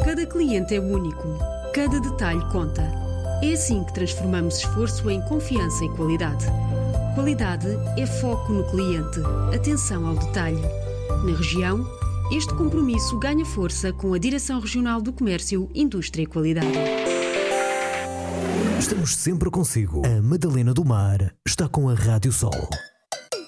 Cada cliente é único. Cada detalhe conta. É assim que transformamos esforço em confiança e qualidade. Qualidade é foco no cliente. Atenção ao detalhe. Na região, este compromisso ganha força com a Direção Regional do Comércio, Indústria e Qualidade. Estamos sempre consigo. A Madalena do Mar está com a Rádio Sol.